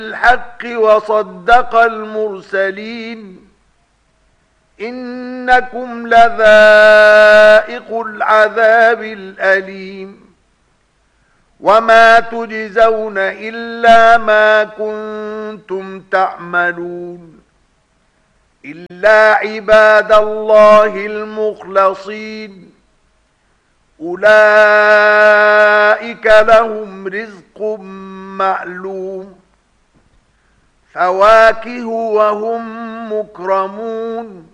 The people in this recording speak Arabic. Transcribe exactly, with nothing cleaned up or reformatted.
بالحق وصدق المرسلين إنكم لذائق العذاب الأليم وما تجزون إلا ما كنتم تعملون إلا عباد الله المخلصين أولئك لهم رزق معلوم فواكه وهم مكرمون